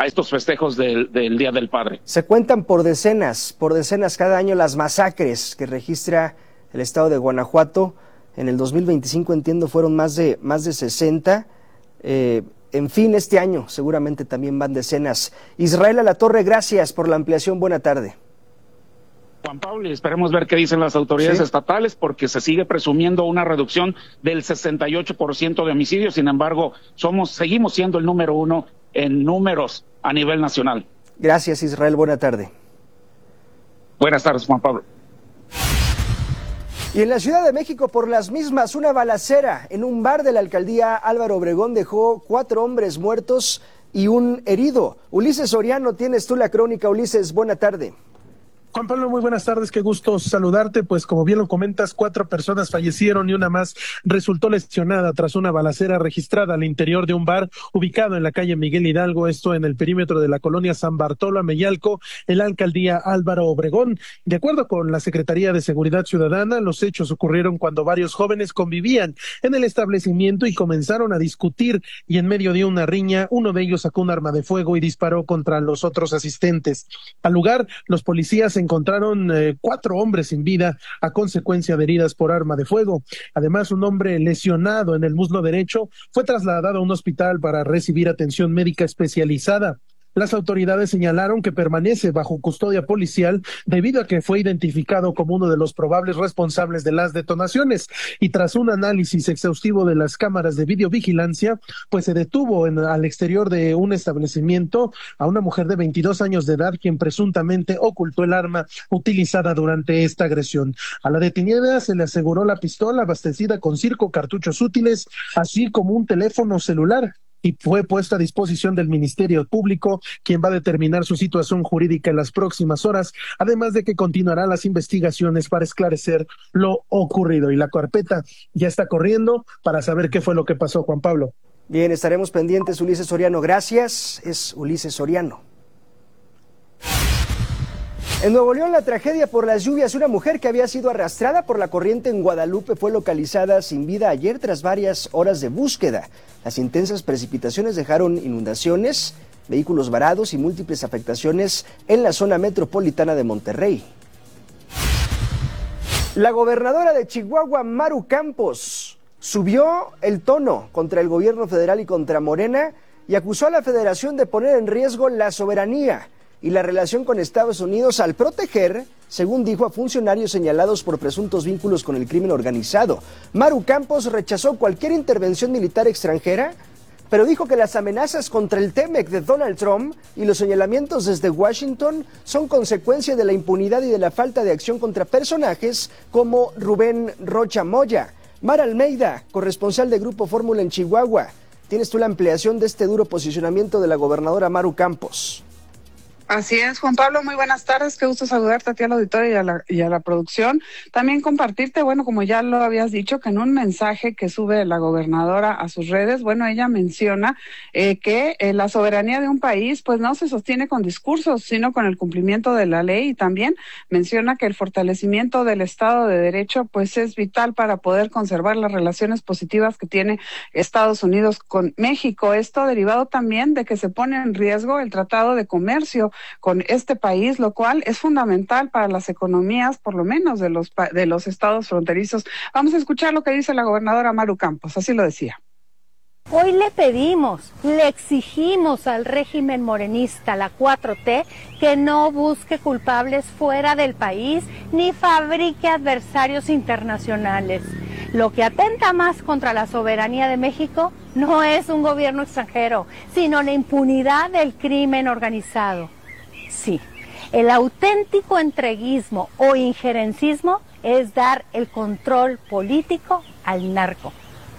a estos festejos del Día del Padre. Se cuentan por decenas cada año las masacres que registra el estado de Guanajuato. En el 2025, entiendo, fueron más de 60. En fin, este año seguramente también van decenas. Israel Alatorre, gracias por la ampliación. Buena tarde. Juan Pablo, y esperemos ver qué dicen las autoridades estatales, porque se sigue presumiendo una reducción del 68% de homicidios. Sin embargo, seguimos siendo el número 1 en números a nivel nacional. Gracias, Israel. Buena tarde. Buenas tardes, Juan Pablo. Y en la Ciudad de México, por las mismas, una balacera en un bar de la alcaldía Álvaro Obregón dejó 4 hombres muertos y un herido. Ulises Soriano, tienes tú la crónica. Ulises, buena tarde. Juan Pablo, muy buenas tardes, qué gusto saludarte. Pues como bien lo comentas, 4 personas fallecieron y una más resultó lesionada tras una balacera registrada al interior de un bar ubicado en la calle Miguel Hidalgo, esto en el perímetro de la colonia San Bartolo Ameyalco, en la alcaldía Álvaro Obregón. De acuerdo con la Secretaría de Seguridad Ciudadana, los hechos ocurrieron cuando varios jóvenes convivían en el establecimiento y comenzaron a discutir, y en medio de una riña, uno de ellos sacó un arma de fuego y disparó contra los otros asistentes. Al lugar, los policías encontraron 4 hombres sin vida a consecuencia de heridas por arma de fuego. Además, un hombre lesionado en el muslo derecho fue trasladado a un hospital para recibir atención médica especializada. Las autoridades señalaron que permanece bajo custodia policial debido a que fue identificado como uno de los probables responsables de las detonaciones, y tras un análisis exhaustivo de las cámaras de videovigilancia, pues se detuvo al exterior de un establecimiento a una mujer de 22 años de edad, quien presuntamente ocultó el arma utilizada durante esta agresión. A la detenida se le aseguró la pistola abastecida con 5 cartuchos útiles, así como un teléfono celular, y fue puesta a disposición del Ministerio Público, quien va a determinar su situación jurídica en las próximas horas, además de que continuarán las investigaciones para esclarecer lo ocurrido. Y la carpeta ya está corriendo para saber qué fue lo que pasó, Juan Pablo. Bien, estaremos pendientes, Ulises Soriano. Gracias, es Ulises Soriano. En Nuevo León, la tragedia por las lluvias. Una mujer que había sido arrastrada por la corriente en Guadalupe fue localizada sin vida ayer tras varias horas de búsqueda. Las intensas precipitaciones dejaron inundaciones, vehículos varados y múltiples afectaciones en la zona metropolitana de Monterrey. La gobernadora de Chihuahua, Maru Campos, subió el tono contra el gobierno federal y contra Morena y acusó a la federación de poner en riesgo la soberanía y la relación con Estados Unidos al proteger, según dijo, a funcionarios señalados por presuntos vínculos con el crimen organizado. Maru Campos rechazó cualquier intervención militar extranjera, pero dijo que las amenazas contra el TEMEC de Donald Trump y los señalamientos desde Washington son consecuencia de la impunidad y de la falta de acción contra personajes como Rubén Rocha Moya. Mara Almeida, corresponsal de Grupo Fórmula en Chihuahua, tienes tú la ampliación de este duro posicionamiento de la gobernadora Maru Campos. Así es, Juan Pablo, muy buenas tardes, qué gusto saludarte a ti al auditorio y a la producción. También compartirte, bueno, como ya lo habías dicho, que en un mensaje que sube la gobernadora a sus redes, bueno, ella menciona que la soberanía de un país pues no se sostiene con discursos, sino con el cumplimiento de la ley, y también menciona que el fortalecimiento del Estado de Derecho pues es vital para poder conservar las relaciones positivas que tiene Estados Unidos con México. Esto derivado también de que se pone en riesgo el Tratado de Comercio con este país, lo cual es fundamental para las economías, por lo menos de los estados fronterizos. Vamos a escuchar lo que dice la gobernadora Maru Campos, así lo decía. Hoy le pedimos, le exigimos al régimen morenista, la 4T, que no busque culpables fuera del país ni fabrique adversarios internacionales. Lo que atenta más contra la soberanía de México no es un gobierno extranjero, sino la impunidad del crimen organizado. Sí, el auténtico entreguismo o injerencismo es dar el control político al narco.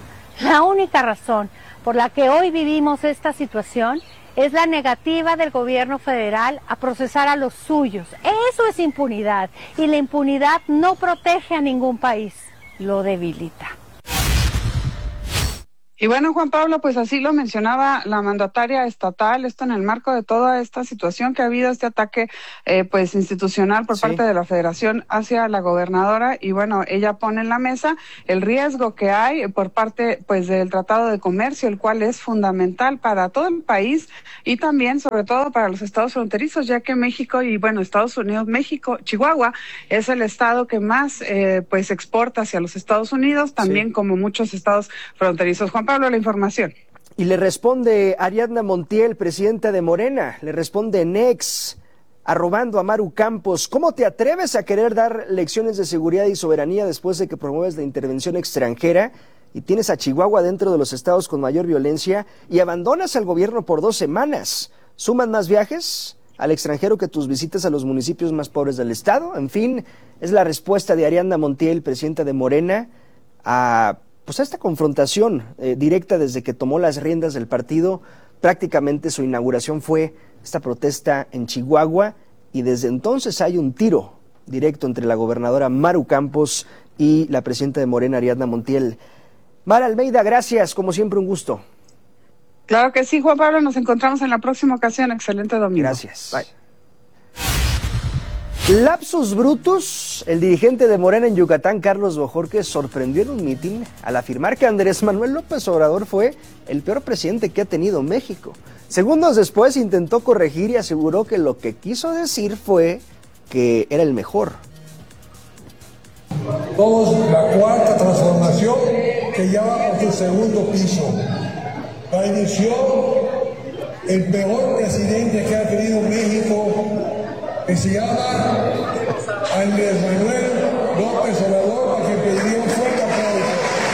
La única razón por la que hoy vivimos esta situación es la negativa del gobierno federal a procesar a los suyos. Eso es impunidad, y la impunidad no protege a ningún país, lo debilita. Y bueno, Juan Pablo, pues así lo mencionaba la mandataria estatal, esto en el marco de toda esta situación que ha habido, este ataque pues institucional por parte de la Federación hacia la gobernadora, y bueno, ella pone en la mesa el riesgo que hay por parte pues del Tratado de Comercio, el cual es fundamental para todo el país y también sobre todo para los estados fronterizos, ya que México y bueno, Estados Unidos, México, Chihuahua es el estado que más pues exporta hacia los Estados Unidos, también como muchos estados fronterizos. Juan Pablo, la información. Y le responde Ariadna Montiel, presidenta de Morena, le responde Nex, arrobando a Maru Campos. ¿Cómo te atreves a querer dar lecciones de seguridad y soberanía después de que promueves la intervención extranjera y tienes a Chihuahua dentro de los estados con mayor violencia y abandonas al gobierno por 2 semanas? ¿Suman más viajes al extranjero que tus visitas a los municipios más pobres del estado? En fin, es la respuesta de Ariadna Montiel, presidenta de Morena, a esta confrontación directa desde que tomó las riendas del partido. Prácticamente su inauguración fue esta protesta en Chihuahua y desde entonces hay un tiro directo entre la gobernadora Maru Campos y la presidenta de Morena, Ariadna Montiel. Mara Almeida, gracias, como siempre un gusto. Claro que sí, Juan Pablo, nos encontramos en la próxima ocasión. Excelente domingo. Gracias. Bye. Lapsus brutus, el dirigente de Morena en Yucatán, Carlos Bojorquez, sorprendió en un mitin al afirmar que Andrés Manuel López Obrador fue el peor presidente que ha tenido México. Segundos después intentó corregir y aseguró que lo que quiso decir fue que era el mejor. Todos la cuarta transformación que ya va por su segundo piso. La inició el peor presidente que ha tenido México, que se llama Andrés Manuel López Obrador, a quien pediría un fuerte aplauso.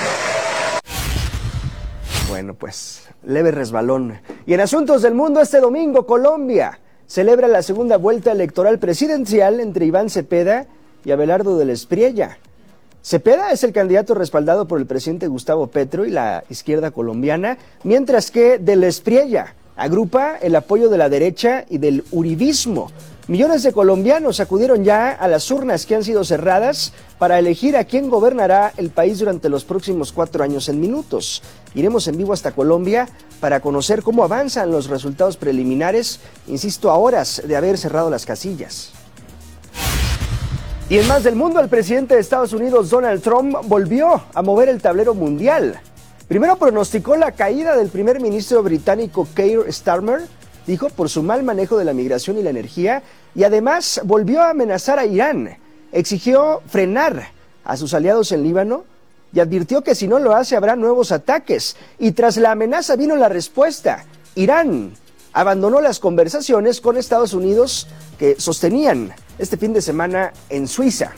Bueno, pues, leve resbalón. Y en asuntos del mundo, este domingo, Colombia celebra la segunda vuelta electoral presidencial entre Iván Cepeda y Abelardo del Espriella. Cepeda es el candidato respaldado por el presidente Gustavo Petro y la izquierda colombiana, mientras que del Espriella agrupa el apoyo de la derecha y del uribismo. Millones de colombianos acudieron ya a las urnas que han sido cerradas para elegir a quién gobernará el país durante los próximos 4 años. En minutos iremos en vivo hasta Colombia para conocer cómo avanzan los resultados preliminares, insisto, a horas de haber cerrado las casillas. Y en más del mundo, el presidente de Estados Unidos, Donald Trump, volvió a mover el tablero mundial. Primero pronosticó la caída del primer ministro británico Keir Starmer, dijo, por su mal manejo de la migración y la energía, y además volvió a amenazar a Irán. Exigió frenar a sus aliados en Líbano y advirtió que si no lo hace habrá nuevos ataques. Y tras la amenaza vino la respuesta. Irán abandonó las conversaciones con Estados Unidos que sostenían este fin de semana en Suiza.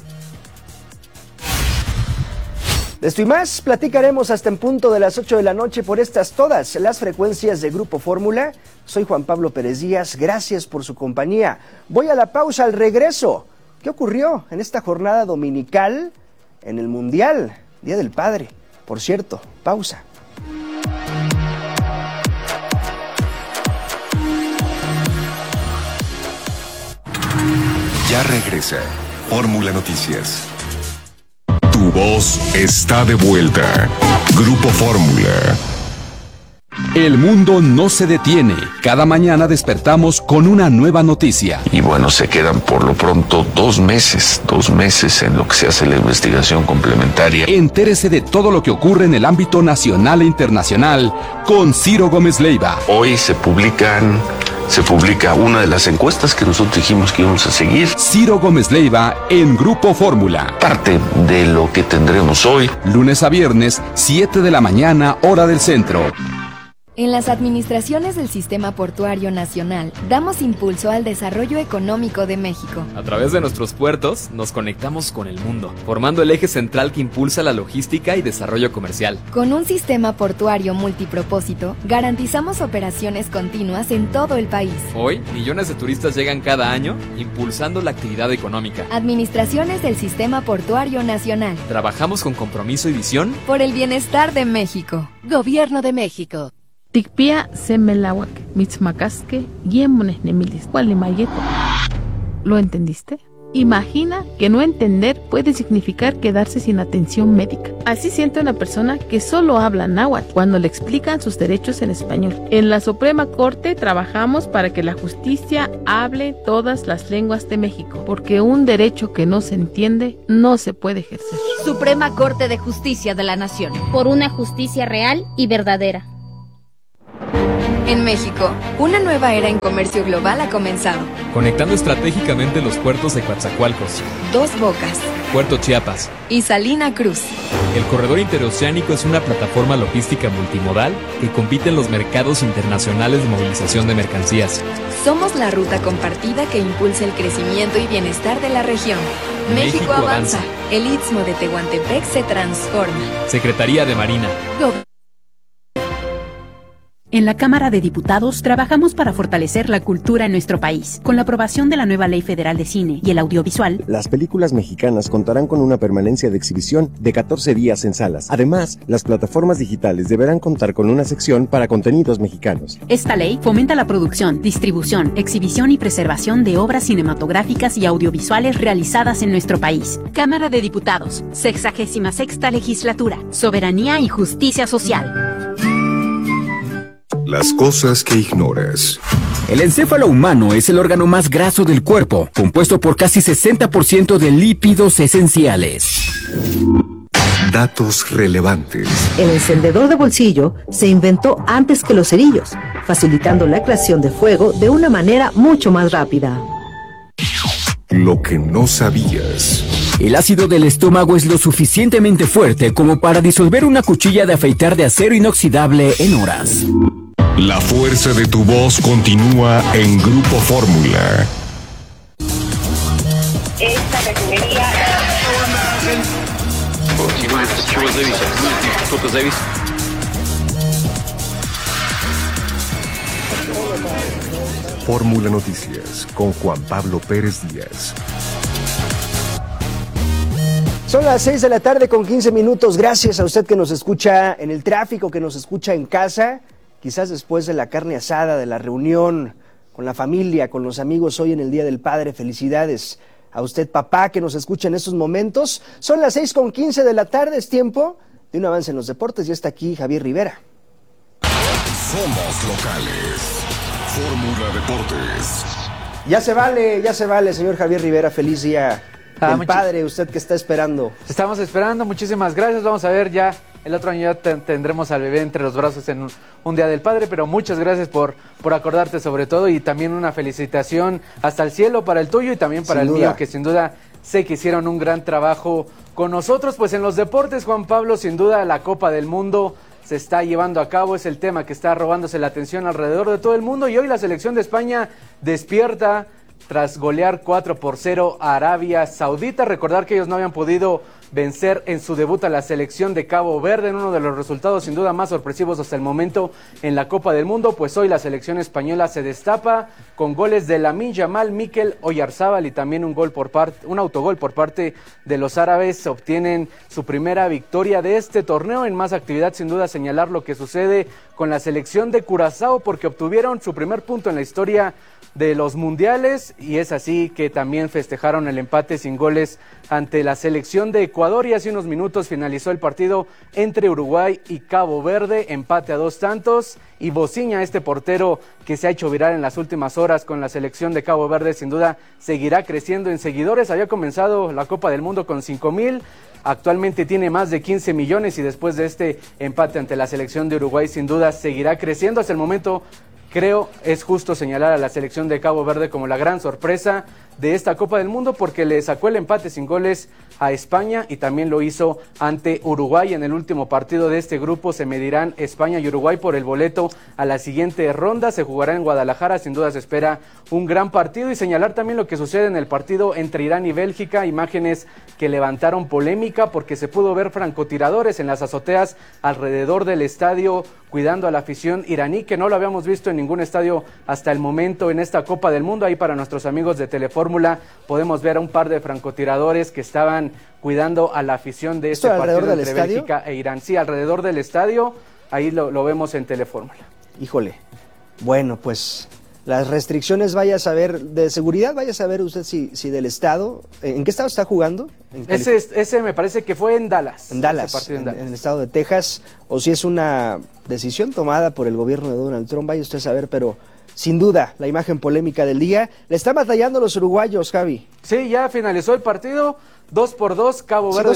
De esto y más platicaremos hasta en punto de las 8 de la noche por todas las frecuencias de Grupo Fórmula. Soy Juan Pablo Pérez Díaz, gracias por su compañía. Voy a la pausa, al regreso. ¿Qué ocurrió en esta jornada dominical en el Mundial, Día del Padre? Por cierto, pausa. Ya regresa Fórmula Noticias. Tu voz está de vuelta. Grupo Fórmula. El mundo no se detiene. Cada mañana despertamos con una nueva noticia. Y bueno, se quedan por lo pronto 2 meses en lo que se hace la investigación complementaria. Entérese de todo lo que ocurre en el ámbito nacional e internacional con Ciro Gómez Leiva. Hoy se publica una de las encuestas que nosotros dijimos que íbamos a seguir. Ciro Gómez Leiva en Grupo Fórmula. Parte de lo que tendremos hoy. Lunes a viernes, 7 de la mañana, hora del centro. En las administraciones del Sistema Portuario Nacional, damos impulso al desarrollo económico de México. A través de nuestros puertos, nos conectamos con el mundo, formando el eje central que impulsa la logística y desarrollo comercial. Con un sistema portuario multipropósito, garantizamos operaciones continuas en todo el país. Hoy, millones de turistas llegan cada año, impulsando la actividad económica. Administraciones del Sistema Portuario Nacional. Trabajamos con compromiso y visión por el bienestar de México. Gobierno de México. Tikpia semelawak, mitzmacasque, yemones nemilis, ¿Lo entendiste? Imagina que no entender puede significar quedarse sin atención médica. Así siente una persona que solo habla náhuatl cuando le explican sus derechos en español. En la Suprema Corte trabajamos para que la justicia hable todas las lenguas de México, porque un derecho que no se entiende no se puede ejercer. Suprema Corte de Justicia de la Nación. Por una justicia real y verdadera. En México, una nueva era en comercio global ha comenzado. Conectando estratégicamente los puertos de Coatzacoalcos, Dos Bocas, Puerto Chiapas y Salina Cruz. El corredor interoceánico es una plataforma logística multimodal que compite en los mercados internacionales de movilización de mercancías. Somos la ruta compartida que impulsa el crecimiento y bienestar de la región. México avanza. El Istmo de Tehuantepec se transforma. Secretaría de Marina. En la Cámara de Diputados trabajamos para fortalecer la cultura en nuestro país. Con la aprobación de la nueva Ley Federal de Cine y el Audiovisual, las películas mexicanas contarán con una permanencia de exhibición de 14 días en salas. Además, las plataformas digitales deberán contar con una sección para contenidos mexicanos. Esta ley fomenta la producción, distribución, exhibición y preservación de obras cinematográficas y audiovisuales realizadas en nuestro país. Cámara de Diputados, 66ª Legislatura, Soberanía y Justicia Social. Las cosas que ignoras. El encéfalo humano es el órgano más graso del cuerpo, compuesto por casi 60% de lípidos esenciales. Datos relevantes. El encendedor de bolsillo se inventó antes que los cerillos, facilitando la creación de fuego de una manera mucho más rápida. Lo que no sabías. El ácido del estómago es lo suficientemente fuerte como para disolver una cuchilla de afeitar de acero inoxidable en horas. La fuerza de tu voz continúa en Grupo Fórmula. Esta refinería... Fórmula Noticias con Juan Pablo Pérez Díaz. Son las 6 de la tarde con 15 minutos. Gracias a usted que nos escucha en el tráfico, que nos escucha en casa, quizás después de la carne asada, de la reunión con la familia, con los amigos hoy en el Día del Padre. Felicidades a usted, papá, que nos escucha en estos momentos. Son las 6 con 15 de la tarde, es tiempo de un avance en los deportes. Ya está aquí Javier Rivera. Somos locales. Fórmula Deportes. Ya se vale, señor Javier Rivera. Feliz día del padre, usted que está esperando. Estamos esperando, muchísimas gracias. Vamos a ver, ya el otro año ya tendremos al bebé entre los brazos en un Día del Padre, pero muchas gracias por acordarte sobre todo, y también una felicitación hasta el cielo para el tuyo y también para el mío, que sin duda sé que hicieron un gran trabajo con nosotros. Pues en los deportes, Juan Pablo, sin duda la Copa del Mundo se está llevando a cabo, es el tema que está robándose la atención alrededor de todo el mundo, y hoy la selección de España despierta tras golear 4-0 a Arabia Saudita. Recordar que ellos no habían podido vencer en su debut a la selección de Cabo Verde, en uno de los resultados sin duda más sorpresivos hasta el momento en la Copa del Mundo. Pues hoy la selección española se destapa con goles de Lamine Yamal, Mikel Oyarzábal y también un autogol por parte de los árabes. Obtienen su primera victoria de este torneo. En más actividad, sin duda, señalar lo que sucede con la selección de Curazao, porque obtuvieron su primer punto en la historia de los mundiales, y es así que también festejaron el empate sin goles ante la selección de Ecuador, y hace unos minutos finalizó el partido entre Uruguay y Cabo Verde, empate a 2 tantos, y Bociña, este portero que se ha hecho viral en las últimas horas con la selección de Cabo Verde, sin duda seguirá creciendo en seguidores. Había comenzado la Copa del Mundo con 5,000, actualmente tiene más de 15 millones, y después de este empate ante la selección de Uruguay, sin duda seguirá creciendo. Hasta el momento creo es justo señalar a la selección de Cabo Verde como la gran sorpresa de esta Copa del Mundo, porque le sacó el empate sin goles a España y también lo hizo ante Uruguay. En el último partido de este grupo se medirán España y Uruguay por el boleto a la siguiente ronda. Se jugará en Guadalajara, sin duda se espera un gran partido, y señalar también lo que sucede en el partido entre Irán y Bélgica, imágenes que levantaron polémica porque se pudo ver francotiradores en las azoteas alrededor del estadio cuidando a la afición iraní, que no lo habíamos visto en ningún estadio hasta el momento en esta Copa del Mundo. Ahí para nuestros amigos de Telefórmula podemos ver a un par de francotiradores que estaban cuidando a la afición de este partido entre Bélgica e Irán. Sí, alrededor del estadio, ahí lo vemos en Telefórmula. Híjole, bueno, pues las restricciones, vaya a saber, de seguridad, vaya a saber usted si del estado, ¿en qué estado está jugando? Ese me parece que fue en Dallas. En Dallas, en el estado de Texas, o si es una decisión tomada por el gobierno de Donald Trump, vaya usted a saber, pero sin duda, la imagen polémica del día. Le están batallando los uruguayos, Javi. Sí, ya finalizó el partido, 2-2, Cabo Verde.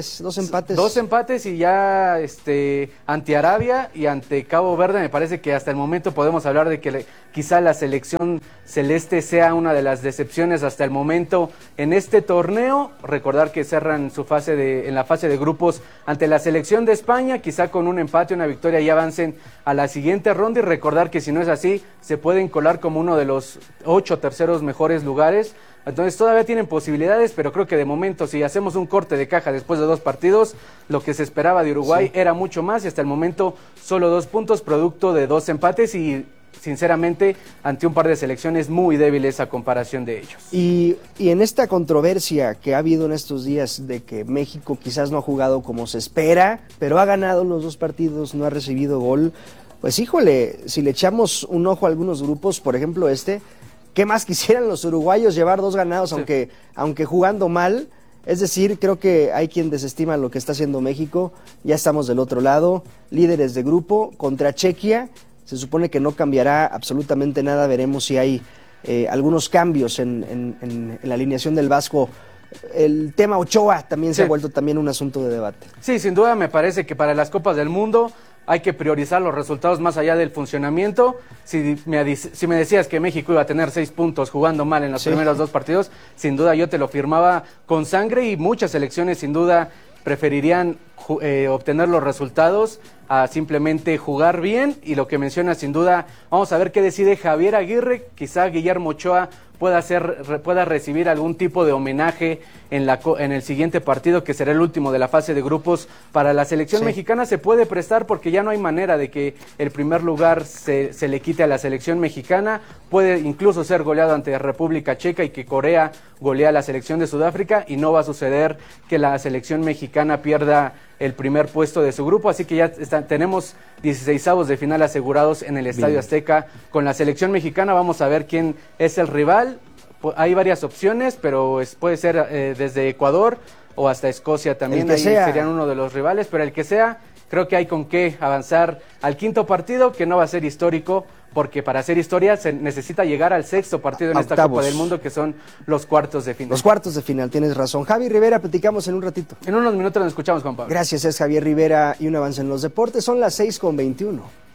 Dos empates y ya ante Arabia y ante Cabo Verde. Me parece que hasta el momento podemos hablar de que quizá la selección celeste sea una de las decepciones hasta el momento en este torneo. Recordar que cerran en la fase de grupos ante la selección de España, quizá con un empate, una victoria y avancen a la siguiente ronda, y recordar que si no es así, se pueden colar como uno de los 8 terceros mejores lugares. Entonces todavía tienen posibilidades, pero creo que de momento, si hacemos un corte de caja después de 2 partidos, lo que se esperaba de Uruguay era mucho más, y hasta el momento solo 2 puntos producto de 2 empates y sinceramente ante un par de selecciones muy débiles a comparación de ellos. Y en esta controversia que ha habido en estos días de que México quizás no ha jugado como se espera, pero ha ganado los 2 partidos, no ha recibido gol, pues híjole, si le echamos un ojo a algunos grupos, por ejemplo ¿qué más quisieran los uruguayos llevar 2 ganados, sí, aunque jugando mal? Es decir, creo que hay quien desestima lo que está haciendo México. Ya estamos del otro lado, líderes de grupo contra Chequia. Se supone que no cambiará absolutamente nada. Veremos si hay algunos cambios en la alineación del Vasco. El tema Ochoa también se ha vuelto también un asunto de debate. Sí, sin duda me parece que para las Copas del Mundo hay que priorizar los resultados más allá del funcionamiento. Si me decías que México iba a tener 6 puntos jugando mal en los primeros 2 partidos, sin duda yo te lo firmaba con sangre, y muchas selecciones sin duda preferirían obtener los resultados a simplemente jugar bien. Y lo que menciona, sin duda, vamos a ver qué decide Javier Aguirre. Quizá Guillermo Ochoa pueda recibir algún tipo de homenaje en el siguiente partido, que será el último de la fase de grupos para la selección mexicana. Se puede prestar porque ya no hay manera de que el primer lugar se le quite a la selección mexicana. Puede incluso ser goleado ante República Checa y que Corea golea a la selección de Sudáfrica, y no va a suceder que la selección mexicana pierda el primer puesto de su grupo, así que ya tenemos 16avos de final asegurados en el Estadio Azteca con la selección mexicana. Vamos a ver quién es el rival. Hay varias opciones, pero puede ser desde Ecuador o hasta Escocia también, ahí serían uno de los rivales, pero el que sea, creo que hay con qué avanzar al 5º partido, que no va a ser histórico, porque para hacer historia se necesita llegar al 6º partido en esta Copa del Mundo, que son los cuartos de final. Los cuartos de final, tienes razón. Javi Rivera, platicamos en un ratito. En unos minutos nos escuchamos, Juan Pablo. Gracias, es Javier Rivera, y un avance en los deportes. Son las 6:21.